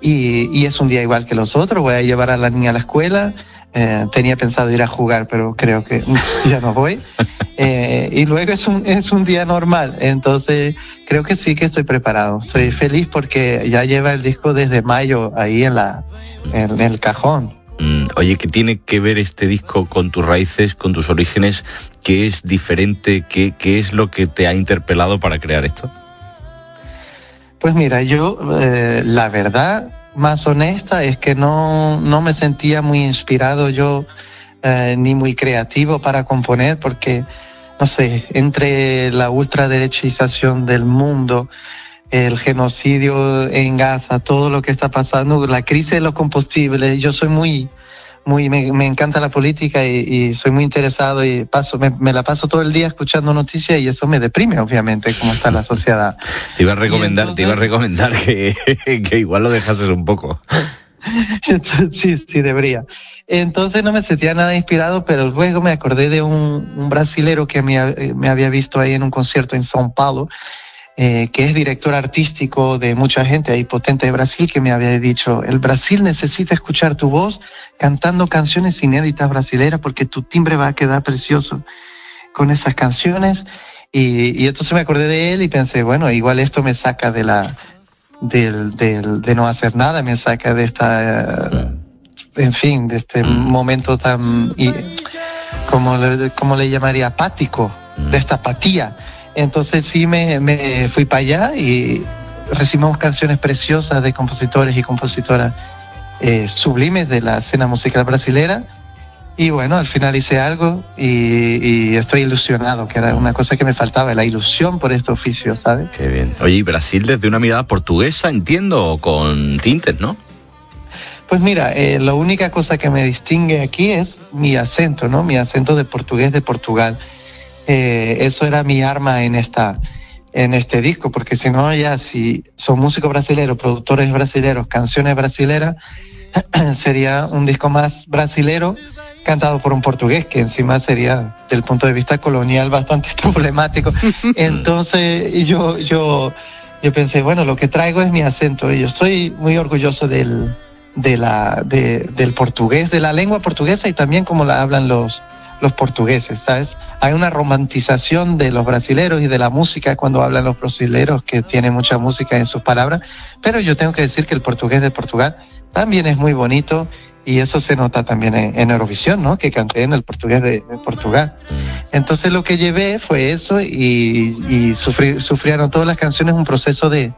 y es un día igual que los otros. Voy a llevar a la niña a la escuela. Tenía pensado ir a jugar, pero creo que ya no voy. Y luego es un día normal. Entonces creo que sí que estoy preparado. Estoy feliz porque ya lleva el disco desde mayo ahí en el cajón. Oye, ¿qué tiene que ver este disco con tus raíces, con tus orígenes? ¿Qué es diferente? ¿Qué es lo que te ha interpelado para crear esto? Pues mira, yo la verdad más honesta es que no me sentía muy inspirado yo ni muy creativo para componer, porque no sé, entre la ultraderechización del mundo, el genocidio en Gaza, todo lo que está pasando, la crisis de los combustibles, yo soy me encanta la política y soy muy interesado y me la paso todo el día escuchando noticias y eso me deprime, obviamente, cómo está la sociedad. Te iba a recomendar que igual lo dejases un poco. Sí, debería. Entonces no me sentía nada inspirado, pero luego me acordé de un brasilero que me había visto ahí en un concierto en São Paulo, que es director artístico de mucha gente ahí potente de Brasil, que me había dicho: el Brasil necesita escuchar tu voz cantando canciones inéditas brasileras porque tu timbre va a quedar precioso con esas canciones. Y entonces me acordé de él y pensé, bueno, igual esto me saca de no hacer nada, me saca de esta, en fin, de este momento tan, como le llamaría, apático, de esta apatía. Entonces sí me fui para allá y recibimos canciones preciosas de compositores y compositoras sublimes de la escena musical brasilera. Y bueno, al final hice algo y estoy ilusionado, que era una cosa que me faltaba, la ilusión por este oficio, ¿sabes? Qué bien. Oye, y Brasil desde una mirada portuguesa, entiendo, con tintes, ¿no? Pues mira, la única cosa que me distingue aquí es mi acento, ¿no? Mi acento de portugués de Portugal. Eso era mi arma en este disco, porque si no, ya si son músicos brasileños, productores brasileños, canciones brasileras, sería un disco más brasilero cantado por un portugués, que encima sería, desde el punto de vista colonial, bastante problemático. Entonces yo pensé, bueno, lo que traigo es mi acento, y yo estoy muy orgulloso del portugués, de la lengua portuguesa y también como la hablan los portugueses, ¿sabes? Hay una romantización de los brasileros y de la música cuando hablan los brasileros, que tiene mucha música en sus palabras, pero yo tengo que decir que el portugués de Portugal también es muy bonito, y eso se nota también en Eurovisión, ¿no? Que canté en el portugués de Portugal. Entonces lo que llevé fue eso, y sufrieron todas las canciones un proceso de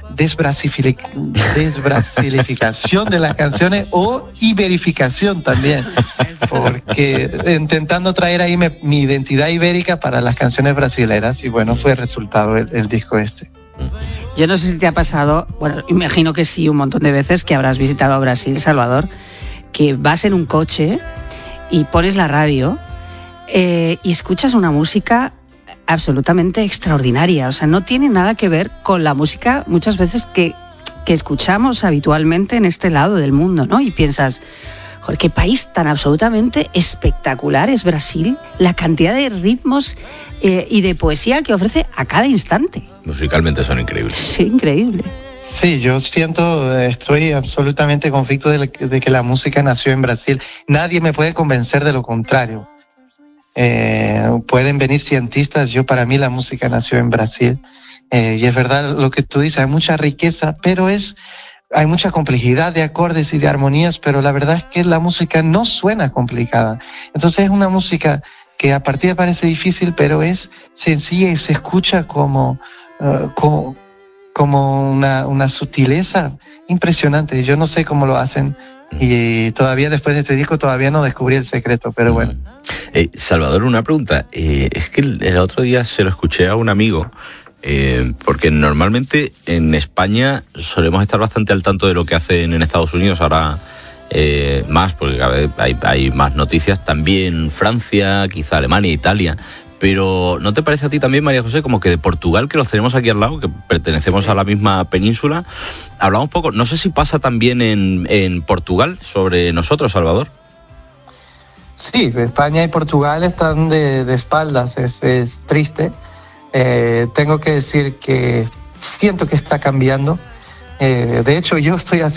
desbrasilificación de las canciones, o iberificación también, porque intentando traer ahí mi identidad ibérica para las canciones brasileras, y bueno, fue el resultado el disco este. Yo no sé si te ha pasado, bueno, imagino que sí, un montón de veces, que habrás visitado Brasil, Salvador, que vas en un coche y pones la radio y escuchas una música absolutamente extraordinaria. O sea, no tiene nada que ver con la música muchas veces que escuchamos habitualmente en este lado del mundo, ¿no? Y piensas, joder, qué país tan absolutamente espectacular es Brasil, la cantidad de ritmos y de poesía que ofrece a cada instante. Musicalmente son increíbles. Sí, increíble. Sí, yo estoy absolutamente convicto de que la música nació en Brasil. Nadie me puede convencer de lo contrario. Pueden venir cientistas, para mí la música nació en Brasil. Y es verdad lo que tú dices, hay mucha riqueza, pero hay mucha complejidad de acordes y de armonías, pero la verdad es que la música no suena complicada. Entonces es una música que a partir parece difícil, pero es sencilla y se escucha como una sutileza impresionante. Yo no sé cómo lo hacen, y todavía después de este disco todavía no descubrí el secreto, pero bueno. Salvador, una pregunta. Es que el otro día se lo escuché a un amigo, porque normalmente en España solemos estar bastante al tanto de lo que hacen en Estados Unidos, ahora más, porque cada vez hay más noticias, también Francia, quizá Alemania, Italia. Pero ¿no te parece a ti también, María José, como que de Portugal, que los tenemos aquí al lado, que pertenecemos a la misma península, hablamos un poco, no sé si pasa también en Portugal sobre nosotros, Salvador? Sí, España y Portugal están de espaldas, es triste. Tengo que decir que siento que está cambiando. De hecho, yo estoy